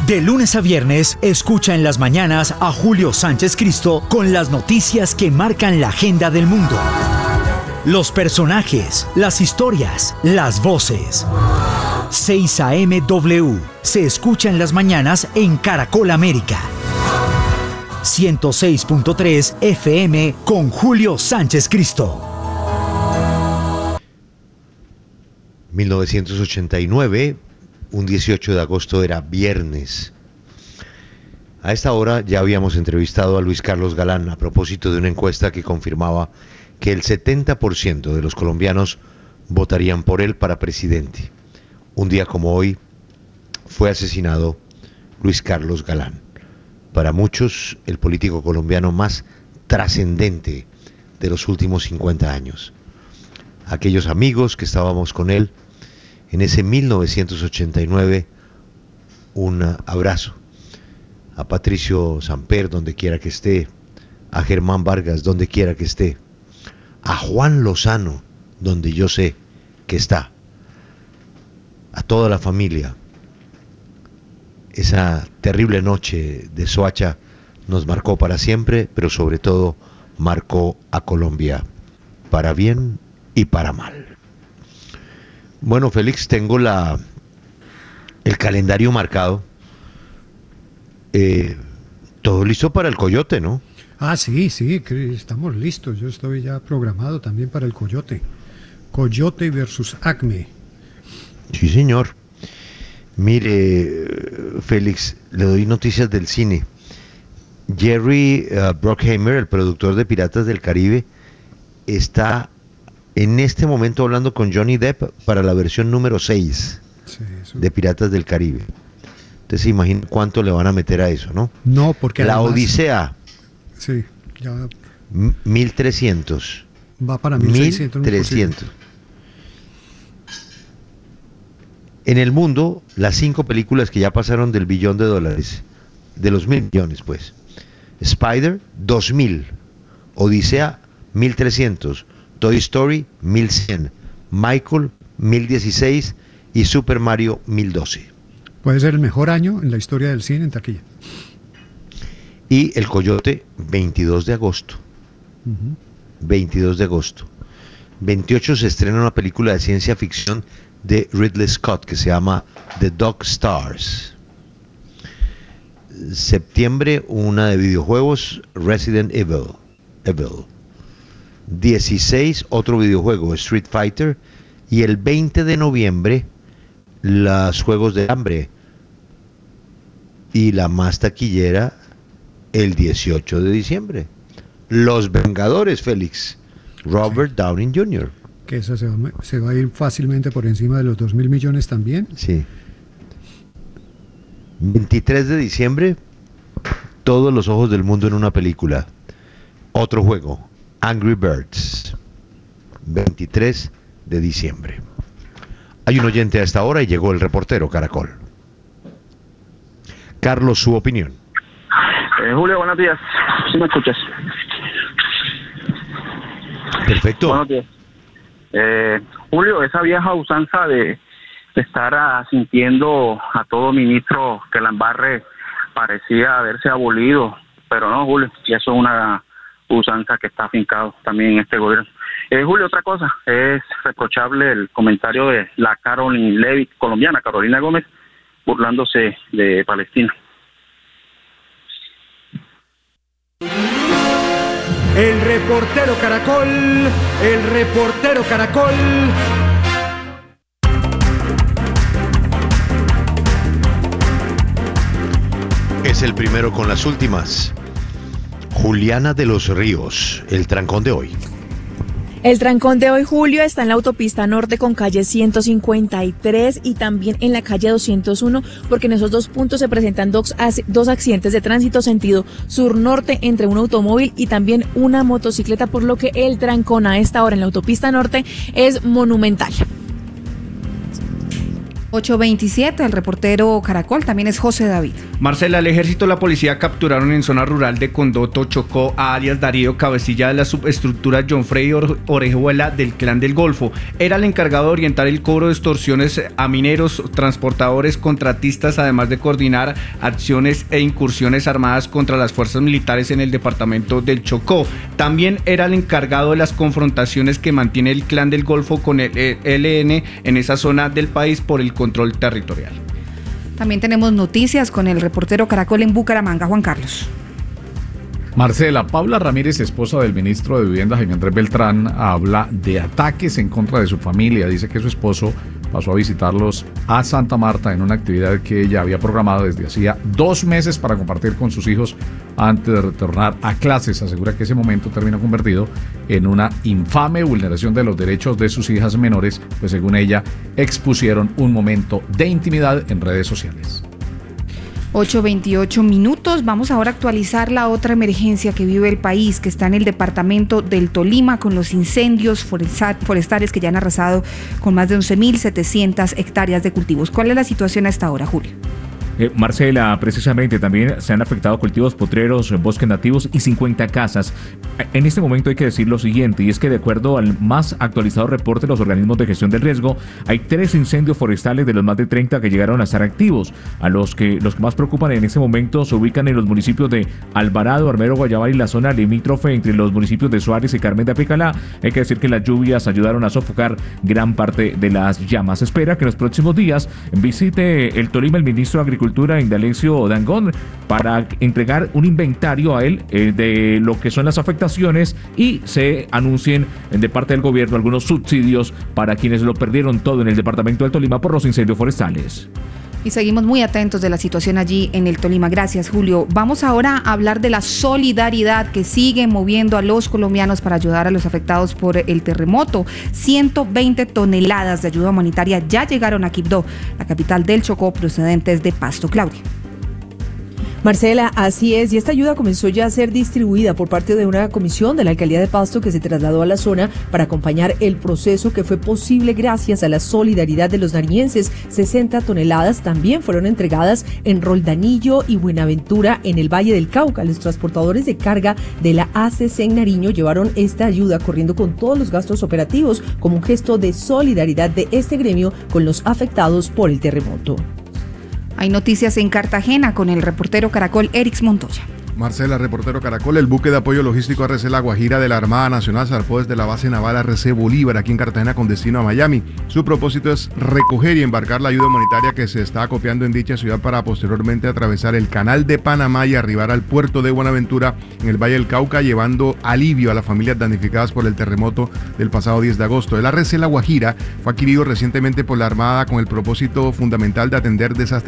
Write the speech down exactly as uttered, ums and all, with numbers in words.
De lunes a viernes, escucha en las mañanas a Julio Sánchez Cristo con las noticias que marcan la agenda del mundo. Los personajes, las historias, las voces. seis a eme W se escucha en las mañanas en Caracol América. ciento seis punto tres F M con Julio Sánchez Cristo. mil novecientos ochenta y nueve, un dieciocho de agosto, era viernes. A esta hora ya habíamos entrevistado a Luis Carlos Galán a propósito de una encuesta que confirmaba que el setenta por ciento de los colombianos votarían por él para presidente. Un día como hoy fue asesinado Luis Carlos Galán. Para muchos, el político colombiano más trascendente de los últimos cincuenta años. Aquellos amigos que estábamos con él en ese mil novecientos ochenta y nueve, un abrazo. A Patricio Samper, donde quiera que esté. A Germán Vargas, donde quiera que esté. A Juan Lozano, donde yo sé que está. A toda la familia. Esa terrible noche de Soacha nos marcó para siempre, pero sobre todo marcó a Colombia para bien y para mal. Bueno, Félix, tengo la el calendario marcado. Eh, todo listo para el Coyote, ¿no? Ah, sí, sí, que estamos listos. Yo estoy ya programado también para el Coyote. Coyote versus Acme. Sí, señor. Mire, Félix, le doy noticias del cine. Jerry uh, Bruckheimer, el productor de Piratas del Caribe, está en este momento hablando con Johnny Depp para la versión número seis sí, de Piratas del Caribe. Entonces se imagina cuánto le van a meter a eso, ¿no? No, porque la además, Odisea. Sí, ya. mil trescientos. Va para mil seiscientos. mil trescientos. En el mundo, las cinco películas que ya pasaron del billón de dólares, de los mil millones, pues. Spider, dos mil. Odisea, mil trescientos. Toy Story, mil cien. Michael, mil dieciséis. Y Super Mario, mil doce. Puede ser el mejor año en la historia del cine en taquilla. Y El Coyote, veintidós de agosto. Uh-huh. veintidós de agosto. veintiocho se estrena una película de ciencia ficción de Ridley Scott que se llama The Dog Stars. Septiembre, una de videojuegos, Resident Evil. Evil. dieciséis, otro videojuego, Street Fighter. Y el veinte de noviembre, los Juegos de Hambre. Y la más taquillera, el dieciocho de diciembre, Los Vengadores, Félix. Robert sí. Downey junior Que esa se va, se va a ir fácilmente por encima de los dos mil millones también. Sí. veintitrés de diciembre, todos los ojos del mundo en una película. Otro juego, Angry Birds. veintitrés de diciembre. Hay un oyente a esta hora y llegó el reportero Caracol. Carlos, su opinión. Eh, Julio, buenos días. ¿Sí me escuchas? Perfecto. Buenos días. Eh, Julio, esa vieja usanza de, de estar asintiendo a todo ministro que la embarre parecía haberse abolido, pero no, Julio, y eso es una usanza que está afincado también en este gobierno. Eh, Julio, otra cosa, es reprochable el comentario de la Caroline Levitt colombiana, Carolina Gómez, burlándose de Palestina. El reportero Caracol, el reportero Caracol. Es el primero con las últimas. Juliana de los Ríos, el trancón de hoy. El trancón de hoy, Julio, está en la autopista norte con calle ciento cincuenta y tres y también en la calle doscientos uno, porque en esos dos puntos se presentan dos, dos accidentes de tránsito sentido sur-norte entre un automóvil y también una motocicleta, por lo que el trancón a esta hora en la autopista norte es monumental. ocho veintisiete, el reportero Caracol también es José David. Marcela, el ejército y la policía capturaron en zona rural de Condoto, Chocó, a alias Darío, cabecilla de la subestructura John Freddy Orejuela del Clan del Golfo. Era el encargado de orientar el cobro de extorsiones a mineros, transportadores, contratistas, además de coordinar acciones e incursiones armadas contra las fuerzas militares en el departamento del Chocó. También era el encargado de las confrontaciones que mantiene el Clan del Golfo con el E L N en esa zona del país por el control territorial. También tenemos noticias con el reportero Caracol en Bucaramanga, Juan Carlos. Marcela, Paula Ramírez, esposa del ministro de Vivienda Jaime Andrés Beltrán, habla de ataques en contra de su familia. Dice que su esposo pasó a visitarlos a Santa Marta en una actividad que ella había programado desde hacía dos meses para compartir con sus hijos antes de retornar a clases. Asegura que ese momento termina convertido en una infame vulneración de los derechos de sus hijas menores, pues según ella expusieron un momento de intimidad en redes sociales. ocho veintiocho minutos. Vamos ahora a actualizar la otra emergencia que vive el país, que está en el departamento del Tolima con los incendios forestales que ya han arrasado con más de once mil setecientas hectáreas de cultivos. ¿Cuál es la situación a esta hora, Julio? Eh, Marcela, precisamente también se han afectado cultivos potreros, bosques nativos y cincuenta casas. En este momento hay que decir lo siguiente, y es que de acuerdo al más actualizado reporte de los organismos de gestión del riesgo, hay tres incendios forestales de los más de treinta que llegaron a estar activos. A los que los que más preocupan en este momento se ubican en los municipios de Alvarado, Armero, Guayabal y la zona limítrofe entre los municipios de Suárez y Carmen de Apicalá. Hay que decir que las lluvias ayudaron a sofocar gran parte de las llamas. Se espera que en los próximos días visite el Tolima el ministro de Agricultura, Indalecio Dangond, para entregar un inventario a él eh, de lo que son las afectaciones y se anuncien de parte del gobierno algunos subsidios para quienes lo perdieron todo en el departamento del Tolima por los incendios forestales. Y seguimos muy atentos de la situación allí en el Tolima. Gracias, Julio. Vamos ahora a hablar de la solidaridad que sigue moviendo a los colombianos para ayudar a los afectados por el terremoto. ciento veinte toneladas de ayuda humanitaria ya llegaron a Quibdó, la capital del Chocó, procedentes de Pasto. Claudia. Marcela, así es, y esta ayuda comenzó ya a ser distribuida por parte de una comisión de la Alcaldía de Pasto que se trasladó a la zona para acompañar el proceso, que fue posible gracias a la solidaridad de los nariñenses. sesenta toneladas también fueron entregadas en Roldanillo y Buenaventura en el Valle del Cauca. Los transportadores de carga de la A C C en Nariño llevaron esta ayuda corriendo con todos los gastos operativos como un gesto de solidaridad de este gremio con los afectados por el terremoto. Hay noticias en Cartagena con el reportero Caracol Erix Montoya. Marcela, reportero Caracol, el buque de apoyo logístico R C La Guajira de la Armada Nacional zarpó desde la base naval R C Bolívar aquí en Cartagena con destino a Miami. Su propósito es recoger y embarcar la ayuda humanitaria que se está acopiando en dicha ciudad para posteriormente atravesar el canal de Panamá y arribar al puerto de Buenaventura en el Valle del Cauca, llevando alivio a las familias damnificadas por el terremoto del pasado diez de agosto. El R C La Guajira fue adquirido recientemente por la Armada con el propósito fundamental de atender desastres